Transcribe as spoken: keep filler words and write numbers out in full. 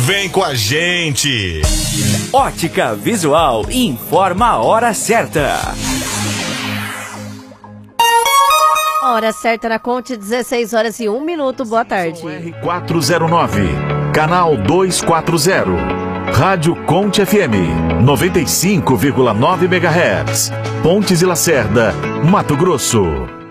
Vem com a gente! Ótica Visual informa a hora certa. Hora certa na Conte, dezesseis horas e um minuto. Boa tarde. R quatrocentos e nove, canal duzentos e quarenta. Rádio Conte F M, noventa e cinco vírgula nove megahertz. Pontes e Lacerda, Mato Grosso.